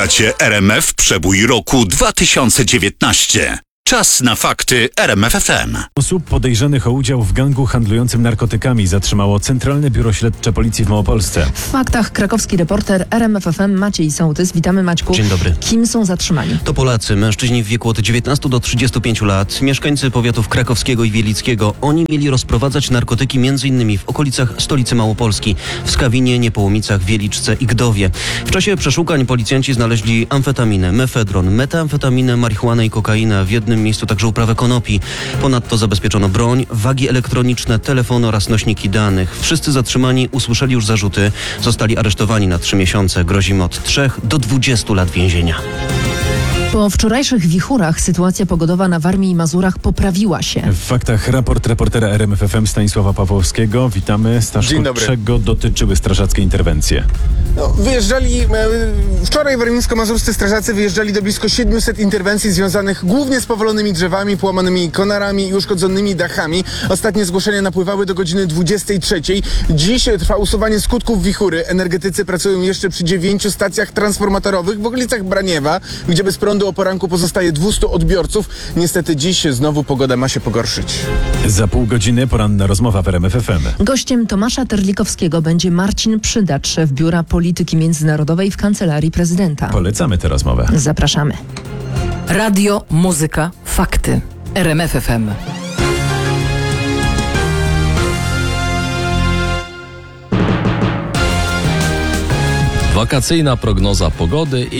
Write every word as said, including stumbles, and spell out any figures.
Słuchacie R M F Przebój roku dwa tysiące dziewiętnaście. Czas na fakty R M F F M. Osób podejrzanych o udział w gangu handlującym narkotykami zatrzymało Centralne Biuro Śledcze Policji w Małopolsce. W faktach krakowski reporter R M F F M Maciej Sołtys. Witamy, Maćku. Dzień dobry. Kim są zatrzymani? To Polacy, mężczyźni w wieku od dziewiętnastu do trzydziestu pięciu lat, mieszkańcy powiatów krakowskiego i wielickiego. Oni mieli rozprowadzać narkotyki m.in. w okolicach stolicy Małopolski, w Skawinie, Niepołomicach, Wieliczce i Gdowie. W czasie przeszukań policjanci znaleźli amfetaminę, mefedron, metamfetaminę, marihuanę i kokainę. W jednym miejscu także uprawę konopi. Ponadto zabezpieczono broń, wagi elektroniczne, telefony oraz nośniki danych. Wszyscy zatrzymani usłyszeli już zarzuty. Zostali aresztowani na trzy miesiące. Grozi im od trzech do dwudziestu lat więzienia. Po wczorajszych wichurach sytuacja pogodowa na Warmii i Mazurach poprawiła się. W faktach raport reportera R M F F M Stanisława Pawłowskiego. Witamy. Staszku, Dzień dobry. czego dotyczyły strażackie interwencje? No, wyjeżdżali, e, wczoraj warmińsko-mazurscy strażacy wyjeżdżali do blisko siedmiuset interwencji związanych głównie z powalonymi drzewami, połamanymi konarami i uszkodzonymi dachami. Ostatnie zgłoszenia napływały do godziny dwudziestej trzeciej. Dziś trwa usuwanie skutków wichury. Energetycy pracują jeszcze przy dziewięciu stacjach transformatorowych w okolicach Braniewa, gdzie bez prądu o poranku pozostaje dwieście odbiorców. Niestety dziś znowu pogoda ma się pogorszyć. Za pół godziny poranna rozmowa w R M F F M. Gościem Tomasza Terlikowskiego będzie Marcin Przydacz, szef Biura Polityki Międzynarodowej w Kancelarii Prezydenta. Polecamy tę rozmowę. Zapraszamy. Radio, muzyka, fakty. R M F F M. Wakacyjna prognoza pogody i